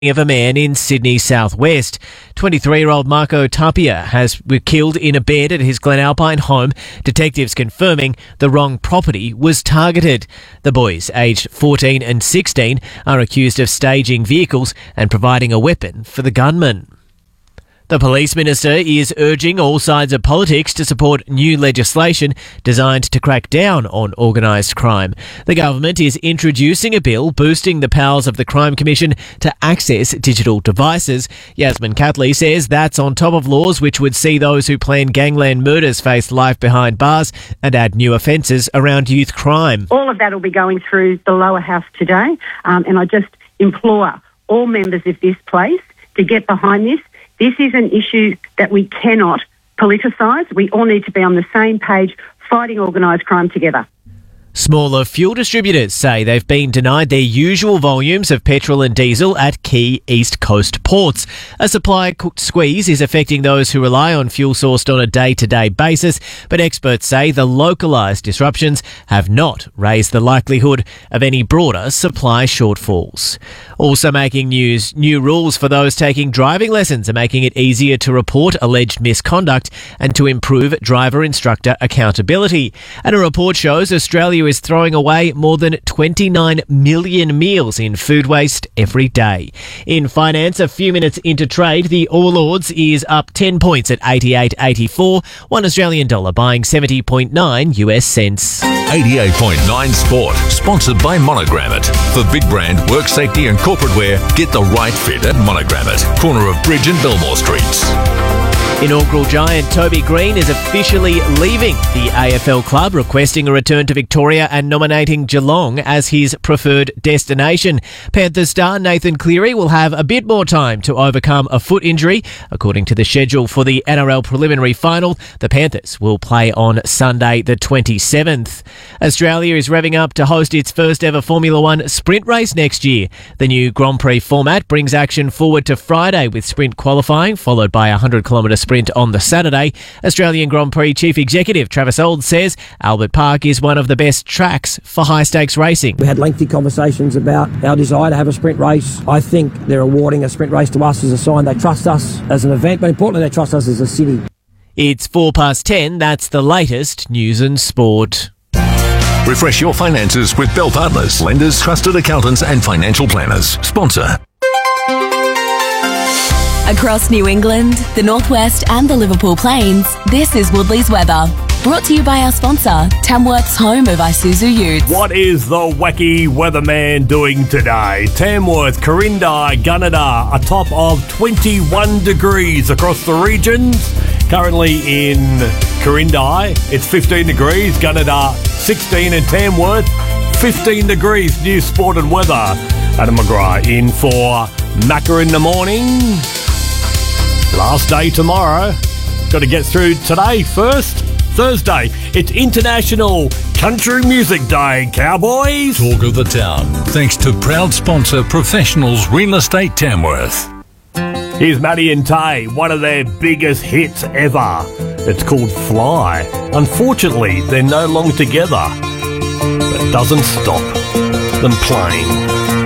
of a man in Sydney southwest. 23-year-old Marco Tapia was killed in a bed at his Glenalpine home. Detectives confirming the wrong property was targeted. The boys, aged 14 and 16, are accused of staging vehicles and providing a weapon for the gunman. The Police Minister is urging all sides of politics to support new legislation designed to crack down on organised crime. The government is introducing a bill boosting the powers of the Crime Commission to access digital devices. Yasmin Catley says that's on top of laws which would see those who plan gangland murders face life behind bars and add new offences around youth crime. All of that will be going through the lower house today, and I just implore all members of this place to get behind this. This is an issue that we cannot politicise. We all need to be on the same page fighting organised crime together. Smaller fuel distributors say they've been denied their usual volumes of petrol and diesel at key East Coast ports. A supply squeeze is affecting those who rely on fuel sourced on a day-to-day basis, but experts say the localised disruptions have not raised the likelihood of any broader supply shortfalls. Also making news, new rules for those taking driving lessons are making it easier to report alleged misconduct and to improve driver-instructor accountability. And a report shows Australia is throwing away more than 29 million meals in food waste every day. In finance, a few minutes into trade, the All Ords is up 10 points at 88.84, $1 Australian dollar buying 70.9 US cents. 88.9 Sport, sponsored by Monogram It. For big brand, work safety and corporate wear, get the right fit at Monogram It, corner of Bridge and Belmore Streets. Inaugural giant Toby Green is officially leaving the AFL club, requesting a return to Victoria and nominating Geelong as his preferred destination. Panthers star Nathan Cleary will have a bit more time to overcome a foot injury. According to the schedule for the NRL preliminary final, the Panthers will play on Sunday the 27th. Australia is revving up to host its first ever Formula One sprint race next year. The new Grand Prix format brings action forward to Friday with sprint qualifying, followed by a 100-kilometre sprint on the Saturday. Australian Grand Prix Chief Executive Travis Old says Albert Park is one of the best tracks for high-stakes racing. We had lengthy conversations about our desire to have a sprint race. I think they're awarding a sprint race to us as a sign they trust us as an event, but importantly they trust us as a city. It's 10:04. That's the latest news and sport. Refresh your finances with Bell Partners, lenders, trusted accountants and financial planners. Sponsor. Across New England, the Northwest and the Liverpool Plains, this is Woodley's weather. Brought to you by our sponsor, Tamworth's home of Isuzu Utes. What is the wacky weatherman doing today? Tamworth, Corinda, Gunnedah, a top of 21 degrees across the regions. Currently in Corinda, it's 15 degrees, Gunnedah 16 and Tamworth 15 degrees. New sport and weather. Adam McGrath in for Macca in the morning. Last day tomorrow. Got to get through today first. Thursday, it's International Country Music Day, cowboys. Talk of the town, thanks to proud sponsor Professionals Real Estate Tamworth. Here's Maddie and Tay, one of their biggest hits ever. It's called Fly. Unfortunately, they're no longer together. But it doesn't stop them playing.